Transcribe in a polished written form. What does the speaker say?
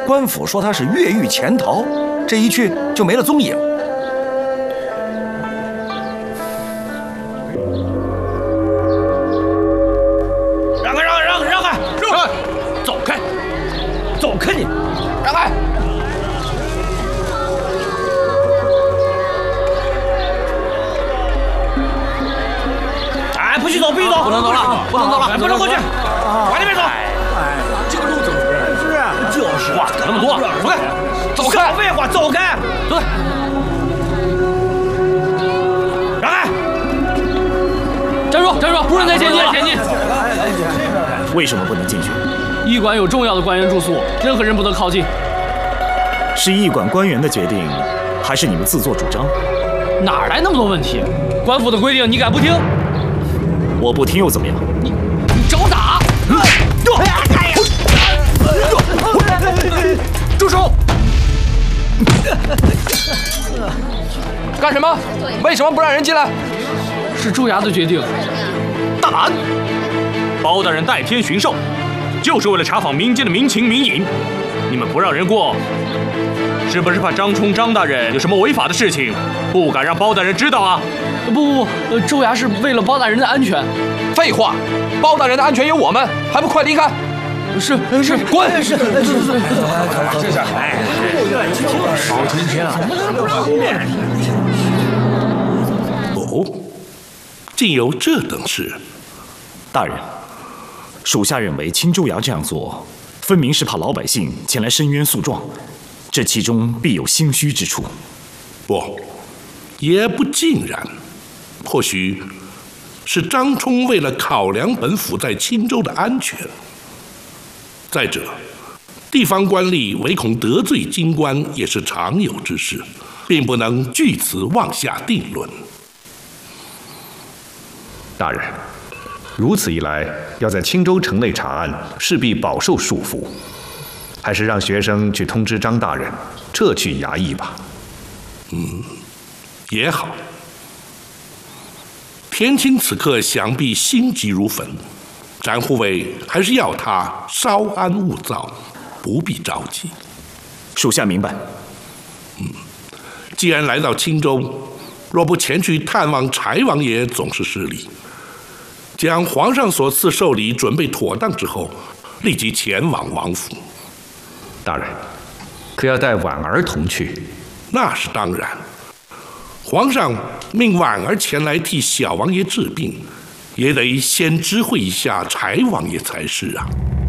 官府说他是越狱潜逃，这一去就没了踪影。 让开！走开！走开你！让开！哎，不许走！不许走！ 不能走了！不能走了！ 不能过去！往那边走！ 这个路怎么是啊？就是话可那么多，走开！走开！废话，走开！走开！让开！ 站住！不准再前进！ 为什么不能进去？ 驿馆有重要的官员住宿，任何人不得靠近。 是驿馆官员的决定，还是你们自作主张？ 哪来那么多问题？官府的规定你敢不听？ 我不听又怎么样？ 你找我打！住手！ 干什么？为什么不让人进来？ 是朱衙的决定。 大胆！包大人代天巡狩，就是为了查访民间的民情民隐。你们不让人过，是不是怕张冲张大人有什么违法的事情，不敢让包大人知道啊？ 不，朱衙是为了包大人的安全。 废话，包大人的安全有我们，还不快离开！ 是， 滚！ 哦，竟有这等事！ 大人，属下认为青州衙这样做，分明是怕老百姓前来申冤诉状，这其中必有心虚之处。 不，也不尽然，或许是张冲为了考量本府在青州的安全。再者，地方官吏唯恐得罪京官，也是常有之事，并不能据此妄下定论。 大人，如此一来，要在青州城内查案，势必饱受束缚。还是让学生去通知张大人，撤去衙役吧。 也好。田青此刻想必心急如焚，展护卫还是要他稍安勿躁，不必着急。 属下明白。 既然来到青州，若不前去探望柴王爷，总是失礼。将皇上所赐寿礼准备妥当之后，立即前往王府。 大人，可要带婉儿同去？ 那是当然。皇上命婉儿前来替小王爷治病，也得先知会一下柴王爷才是啊。